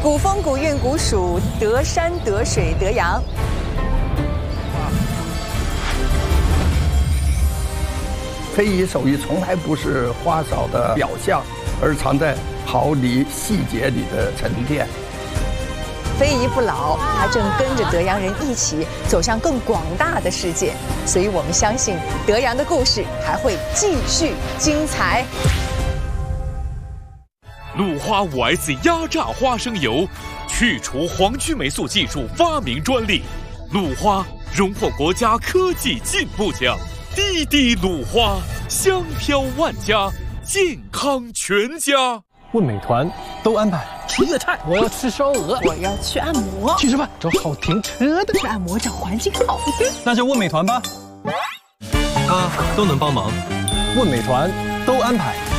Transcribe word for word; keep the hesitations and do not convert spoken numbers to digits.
古风古韵古蜀，得山得水得洋。 非遗手艺从来不是花哨的表象，而藏在毫厘细节里的沉淀。 非遗不老，它正跟着德阳人一起走向更广大的世界，所以我们相信德阳的故事还会继续精彩。 鲁花五 S 压榨花生油，去除黄曲霉素技术发明专利，鲁花荣获国家科技进步奖。滴滴鲁花，香飘万家，健康全家。 问美团都安排。 吃粤菜， 我要吃烧鹅， 我要去按摩， 去吃饭，找好停车的， 去按摩找环境好的， 那就问美团吧，他都能帮忙。问美团都安排。